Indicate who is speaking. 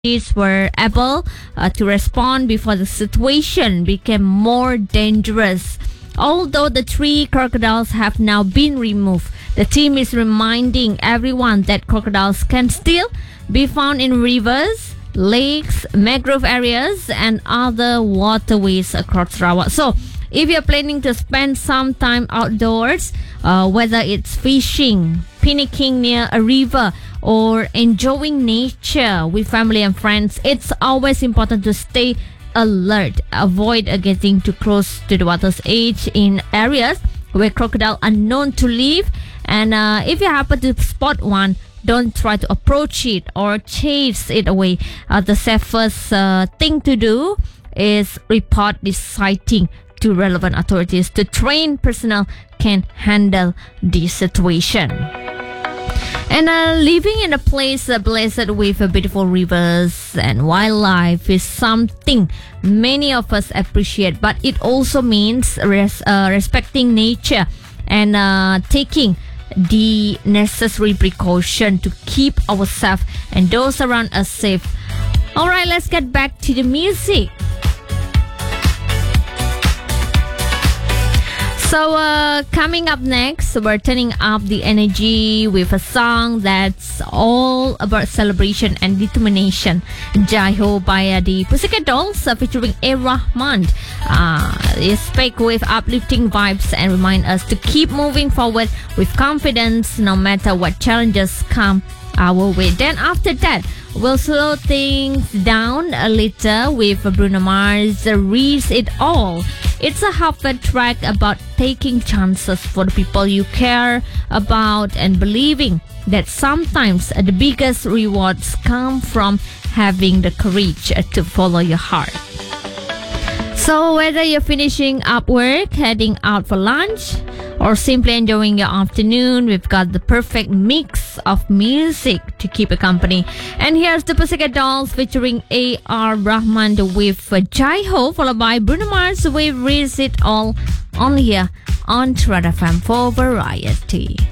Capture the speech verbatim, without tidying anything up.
Speaker 1: authorities were able uh, to respond before the situation became more dangerous. Although the three crocodiles have now been removed, the team is reminding everyone that crocodiles can still be found in rivers, lakes, mangrove areas, and other waterways across Sarawak. So, if you're planning to spend some time outdoors, uh, whether it's fishing, picnicking near a river, or enjoying nature with family and friends, it's always important to stay alert. Avoid uh, getting too close to the water's edge in areas where crocodiles are known to live. And uh, if you happen to spot one, don't try to approach it or chase it away. Uh, the safest uh, thing to do is report this sighting to relevant authorities. The trained personnel can handle the situation. And uh, living in a place uh, blessed with uh, beautiful rivers and wildlife is something many of us appreciate, but it also means res- uh, respecting nature and uh, taking the necessary precaution to keep ourselves and those around us safe. Alright, let's get back to the music. So uh, coming up next, we're turning up the energy with a song that's all about celebration and determination. Jai Ho by uh, the Pussycat Dolls uh, featuring A. Rahman. Uh, is packed with uplifting vibes and remind us to keep moving forward with confidence no matter what challenges come our way. Then after that, we'll slow things down a little with Bruno Mars' Risk It All. It's a heartfelt track about taking chances for the people you care about and believing that sometimes the biggest rewards come from having the courage to follow your heart. So whether you're finishing up work, heading out for lunch, or simply enjoying your afternoon, we've got the perfect mix of music to keep you company. And here's the Pussycat Dolls featuring A R. Rahman with Jai Ho, followed by Bruno Mars with Risk It All, only here on Trad F M for Variety.